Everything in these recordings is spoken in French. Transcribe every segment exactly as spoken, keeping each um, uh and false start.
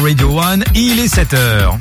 Radio One, il est sept heures.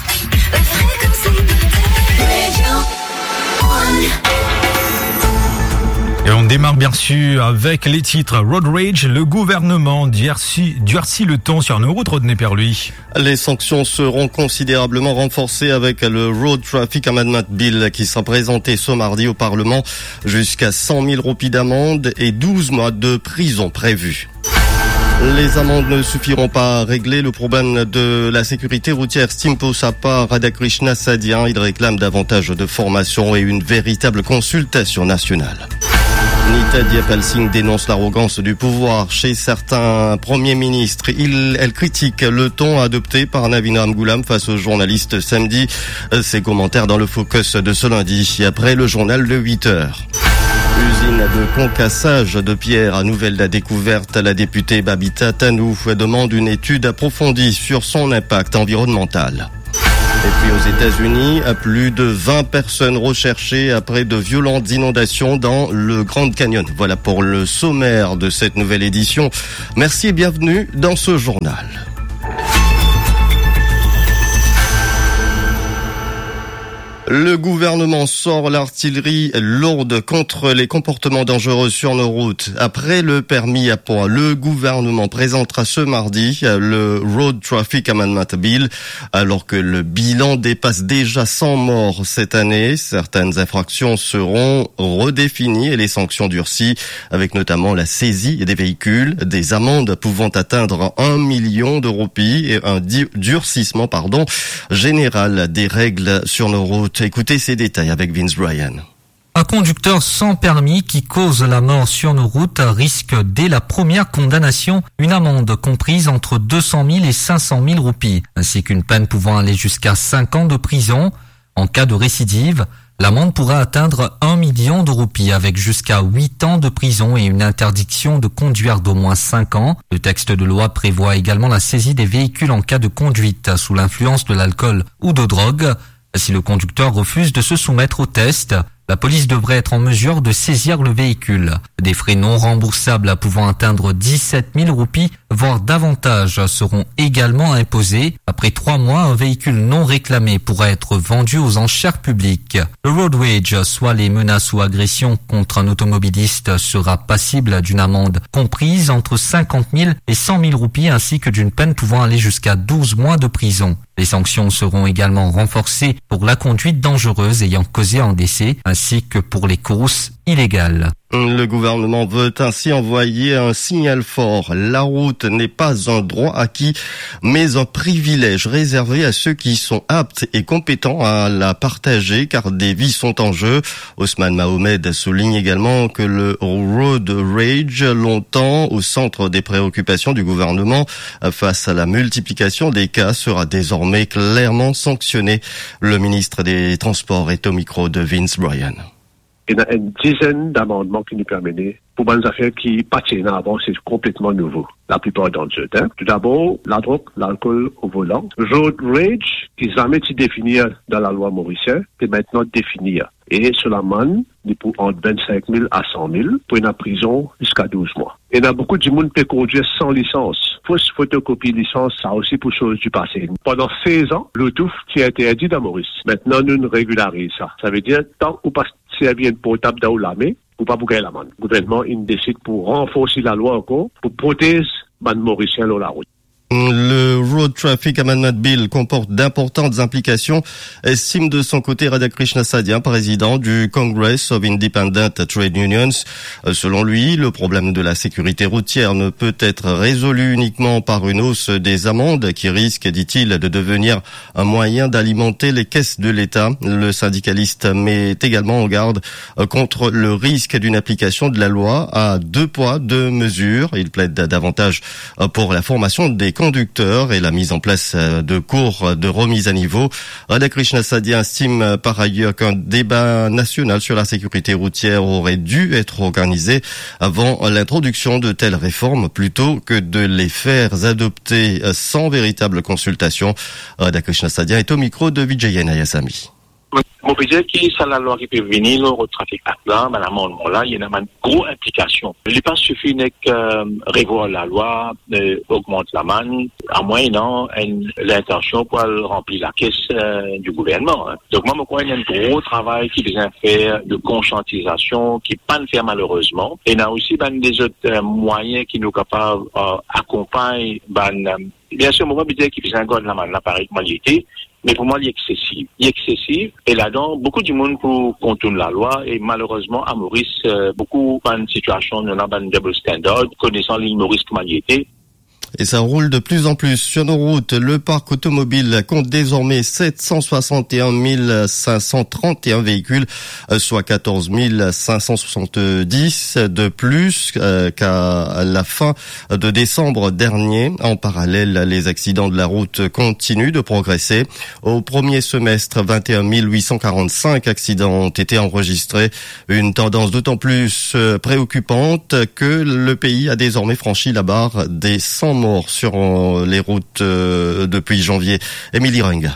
Et on démarre bien sûr avec les titres Road Rage. Le gouvernement durcit, durcit le ton sur nos routes, Rodney Perluis. Les sanctions seront considérablement renforcées avec le Road Traffic Amendment Bill qui sera présenté ce mardi au Parlement. Jusqu'à cent mille roupies d'amende et douze mois de prison prévus. Les amendes ne suffiront pas à régler le problème de la sécurité routière, estime pour sa part Radhakrishna Sadian. Il réclame davantage de formation et une véritable consultation nationale. Nita Diapal Singh dénonce l'arrogance du pouvoir chez certains premiers ministres. Il, elle critique le ton adopté par Navin Ramgoolam face aux journalistes samedi. Ses commentaires dans le focus de ce lundi, après le journal de huit heures. Usine de concassage de pierre à Nouvelle-la-Découverte. La députée Babita Tanou demande une étude approfondie sur son impact environnemental. Et puis aux États-Unis, plus de vingt personnes recherchées après de violentes inondations dans le Grand Canyon. Voilà pour le sommaire de cette nouvelle édition. Merci et bienvenue dans ce journal. Le gouvernement sort l'artillerie lourde contre les comportements dangereux sur nos routes. Après le permis à poids, le gouvernement présentera ce mardi le Road Traffic Amendment Bill, alors que le bilan dépasse déjà cent morts cette année. Certaines infractions seront redéfinies et les sanctions durcies, avec notamment la saisie des véhicules, des amendes pouvant atteindre un million de roupies et un durcissement, pardon, général des règles sur nos routes. Écoutez ces détails avec Vince Bryan. Un conducteur sans permis qui cause la mort sur nos routes risque dès la première condamnation une amende comprise entre deux cent mille et cinq cent mille roupies, ainsi qu'une peine pouvant aller jusqu'à cinq ans de prison. En cas de récidive, l'amende pourra atteindre un million de roupies avec jusqu'à huit ans de prison et une interdiction de conduire d'au moins cinq ans. Le texte de loi prévoit également la saisie des véhicules en cas de conduite sous l'influence de l'alcool ou de drogue. Si le conducteur refuse de se soumettre au test, la police devrait être en mesure de saisir le véhicule. Des frais non remboursables pouvant atteindre dix-sept mille roupies, voire davantage, seront également imposés. Après trois mois, un véhicule non réclamé pourra être vendu aux enchères publiques. Le road rage, soit les menaces ou agressions contre un automobiliste, sera passible d'une amende comprise entre cinquante mille et cent mille roupies ainsi que d'une peine pouvant aller jusqu'à douze mois de prison. Les sanctions seront également renforcées pour la conduite dangereuse ayant causé un décès ainsi que pour les courses illégales. Le gouvernement veut ainsi envoyer un signal fort. La route n'est pas un droit acquis, mais un privilège réservé à ceux qui sont aptes et compétents à la partager, car des vies sont en jeu. Ousmane Mahomed souligne également que le road rage, longtemps au centre des préoccupations du gouvernement face à la multiplication des cas, sera désormais clairement sanctionné. Le ministre des Transports est au micro de Vince Bryan. Il y a une dizaine d'amendements qui nous permettent pour bonnes affaires qui patinent avant, c'est complètement nouveau. La plupart d'entre eux. Hein. Tout d'abord, la drogue, l'alcool au volant. Road rage, qui n'est jamais été défini dans la loi mauricienne, est maintenant défini. Et sur l'amende, il pour entre vingt-cinq mille à cent mille, pour une prison jusqu'à douze mois. Et il y a beaucoup de monde qui peut conduire sans licence. Fausse photocopie licence, ça aussi pour chose du passé. Pendant seize ans, Bluetooth qui a été interdit dans Maurice. Maintenant, nous régularisons ça. Ça veut dire, tant qu'on passe servir une portable dans la main, ou pas pour gagner l'amende. Le gouvernement, il décide pour renforcer la loi encore, pour protéger les Mauriciens sur la route. Le Road Traffic Amendment Bill comporte d'importantes implications, estime de son côté Radhakrishna Sadian, président du Congress of Independent Trade Unions. Selon lui, le problème de la sécurité routière ne peut être résolu uniquement par une hausse des amendes qui risque, dit-il, de devenir un moyen d'alimenter les caisses de l'État. Le syndicaliste met également en garde contre le risque d'une application de la loi à deux poids, deux mesures. Il plaide davantage pour la formation des conducteurs et la mise en place de cours de remise à niveau. Radhakrishna Sadian estime par ailleurs qu'un débat national sur la sécurité routière aurait dû être organisé avant l'introduction de telles réformes plutôt que de les faire adopter sans véritable consultation. Radhakrishna Sadian est au micro de Vijay Nayasamy. Mon peut dire que c'est la loi qui peut venir, le trafic là, mais l'amendement là, il y a une grosse implication. Il n'est pas suffisant que euh, revoir la loi, euh, augmente la manne, à moyennant l'intention pour remplir la caisse euh, du gouvernement. Hein. Donc moi, je crois qu'il y a un gros travail qui vient faire de conscientisation, qui pas le faire malheureusement. Et il y a aussi ben, des autres euh, moyens qui nous capables d'accompagner. Euh, ben, euh, bien sûr, moi, je dire qu'il vient encore de la manne, la parité. Mais pour moi, il est excessif. Il est excessif. Et là-dedans, beaucoup du monde pour contourner la loi. Et malheureusement, à Maurice, euh, beaucoup de situations, nous avons un double standard, connaissant l'île Maurice comme il était. Et ça roule de plus en plus sur nos routes. Le parc automobile compte désormais sept cent soixante et un mille cinq cent trente et un véhicules, soit quatorze mille cinq cent soixante-dix de plus qu'à la fin de décembre dernier. En parallèle, les accidents de la route continuent de progresser. Au premier semestre, vingt et un mille huit cent quarante-cinq accidents ont été enregistrés. Une tendance d'autant plus préoccupante que le pays a désormais franchi la barre des cent morts sur les routes euh, depuis janvier. Émilie Renga.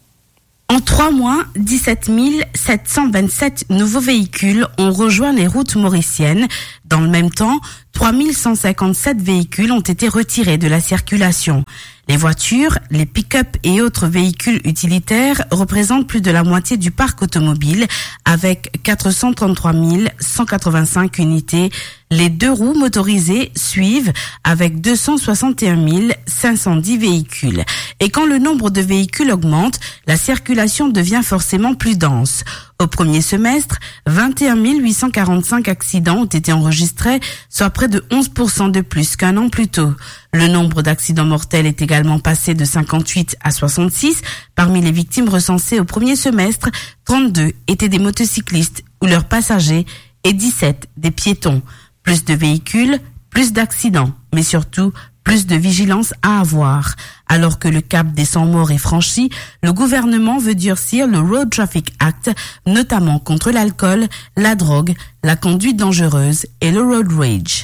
En trois mois, dix-sept mille sept cent vingt-sept nouveaux véhicules ont rejoint les routes mauriciennes. Dans le même temps, trois mille cent cinquante-sept véhicules ont été retirés de la circulation. Les voitures, les pick-up et autres véhicules utilitaires représentent plus de la moitié du parc automobile avec quatre cent trente-trois mille cent quatre-vingt-cinq unités. Les deux roues motorisées suivent avec deux cent soixante et un mille cinq cent dix véhicules. Et quand le nombre de véhicules augmente, la circulation devient forcément plus dense. Au premier semestre, vingt et un mille huit cent quarante-cinq accidents ont été enregistrés, soit près de onze pour cent de plus qu'un an plus tôt. Le nombre d'accidents mortels est également passé de cinquante-huit à soixante-six. Parmi les victimes recensées au premier semestre, trente-deux étaient des motocyclistes ou leurs passagers et dix-sept des piétons. Plus de véhicules, plus d'accidents, mais surtout plus de vigilance à avoir. Alors que le cap des cent morts est franchi, le gouvernement veut durcir le Road Traffic Act, notamment contre l'alcool, la drogue, la conduite dangereuse et le road rage.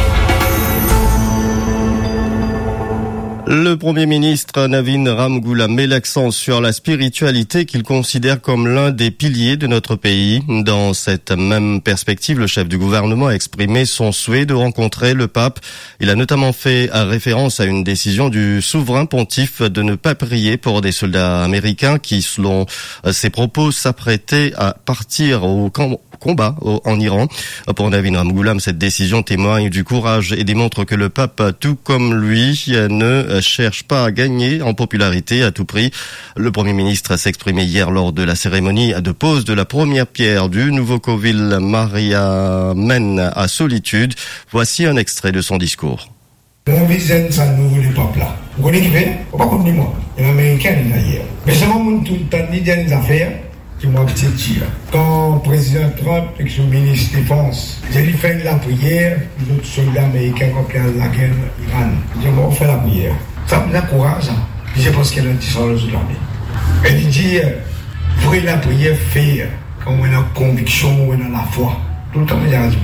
Le Premier ministre Navin Ramgoolam met l'accent sur la spiritualité qu'il considère comme l'un des piliers de notre pays. Dans cette même perspective, le chef du gouvernement a exprimé son souhait de rencontrer le pape. Il a notamment fait référence à une décision du souverain pontife de ne pas prier pour des soldats américains qui, selon ses propos, s'apprêtaient à partir au camp combat en Iran. Pour Navin Ramgoolam, cette décision témoigne du courage et démontre que le pape, tout comme lui, ne cherche pas à gagner en popularité à tout prix. Le Premier ministre s'exprimait hier lors de la cérémonie de pose de la première pierre du nouveau Covil Maria mène à Solitude. Voici un extrait de son discours. Mon visage, ça ne veut pas là. Vous connaissez qui fait? Pas comme moi. Il y a un Américain hier. Mais ça m'a tout le temps dit des affaires. Qui m'a petit tir. Quand le président Trump et son ministre de défense, j'ai dit faire la prière, les autres soldats américains qui ont la guerre Iran. J'ai dit, on fait la prière. Ça me donne courage. Je pense qu'elle a dit ça aux autres armées. Elle dit, pour la prière, faire, quand on a la conviction, on a la foi. Tout le temps, il y a du monde.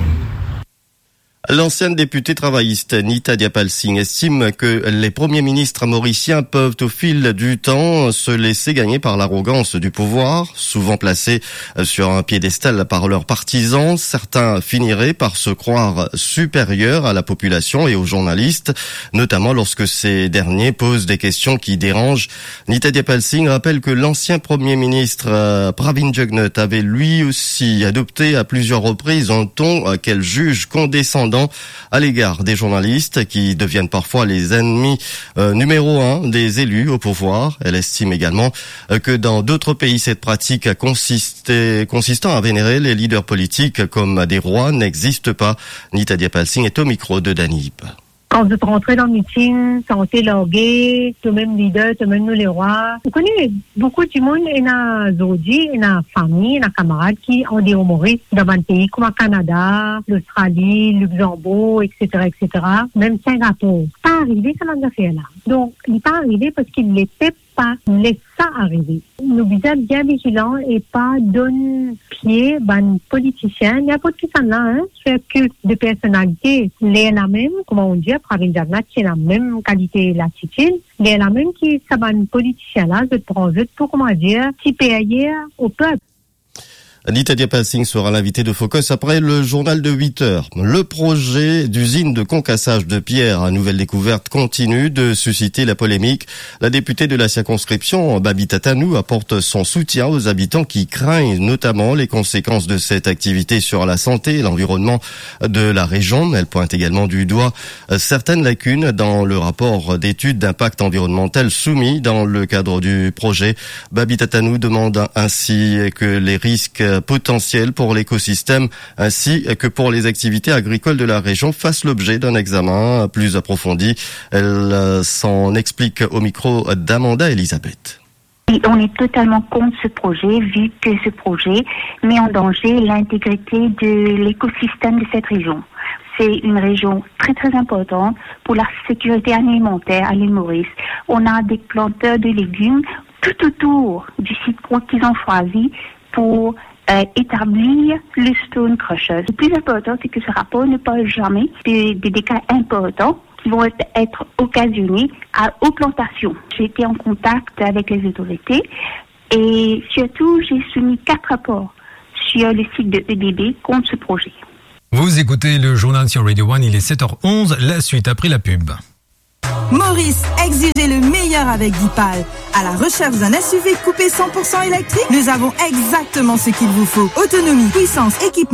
L'ancienne députée travailliste Nita Diapal Singh estime que les premiers ministres mauriciens peuvent au fil du temps se laisser gagner par l'arrogance du pouvoir, souvent placés sur un piédestal par leurs partisans. Certains finiraient par se croire supérieurs à la population et aux journalistes, notamment lorsque ces derniers posent des questions qui dérangent. Nita Diapal Singh rappelle que l'ancien premier ministre Pravin Jugnauth avait lui aussi adopté à plusieurs reprises un ton qu'elle juge condescendant à l'égard des journalistes qui deviennent parfois les ennemis euh, numéro un des élus au pouvoir. Elle estime également euh, que dans d'autres pays, cette pratique consistait, consistant à vénérer les leaders politiques comme des rois n'existe pas. Nita Diapal Singh est au micro de Danny Ip. Quand vous êtes rentré dans le meeting, sentez l'orgueil, tout même leader, tout même nous les rois. Vous connaissez beaucoup de monde, il y a Zodi, il y a famille, il y a camarades qui ont des humoristes dans un pays comme le Canada, l'Australie, le Luxembourg, et cetera, et cetera. Même Singapour. Pas arrivé, ça l'a fait là. Donc, il n'est pas arrivé parce qu'il n'était pas laisse ça arriver. Nous devons être bien vigilants et pas donner pied à un politicien. Il y a pas de qui là, hein. C'est que de personnalité, les la même, comment on dit, Pravin Jugnauth, c'est la même qualité l'attitude. Les la même qui, ça va un politicien là, je prends juste pour, comment dire, qui paye au peuple. Nitalia Passing sera l'invité de Focus après le journal de huit heures. Le projet d'usine de concassage de pierre à nouvelle découverte continue de susciter la polémique. La députée de la circonscription, Babi Tatanou, apporte son soutien aux habitants qui craignent notamment les conséquences de cette activité sur la santé et l'environnement de la région. Elle pointe également du doigt certaines lacunes dans le rapport d'études d'impact environnemental soumis dans le cadre du projet. Babi Tatanou demande ainsi que les risques potentiels pour l'écosystème ainsi que pour les activités agricoles de la région fassent l'objet d'un examen plus approfondi. Elle s'en explique au micro d'Amanda Elisabeth. On est totalement contre ce projet, vu que ce projet met en danger l'intégrité de l'écosystème de cette région. C'est une région très très importante pour la sécurité alimentaire à l'île Maurice. On a des planteurs de légumes tout autour du site qu'ils ont choisi pour euh, établir le stone crusher. Le plus important, c'est que ce rapport ne parle jamais des de, de cas importants qui vont être, être occasionnés à, aux plantations. J'ai été en contact avec les autorités et surtout j'ai soumis quatre rapports sur le site de E D B contre ce projet. Vous écoutez le journal sur Radio One, il est sept heures onze, la suite après la pub. Maurice, exigez le meilleur avec Dipal. À la recherche d'un S U V coupé cent pour cent électrique, nous avons exactement ce qu'il vous faut. Autonomie, puissance, équipement.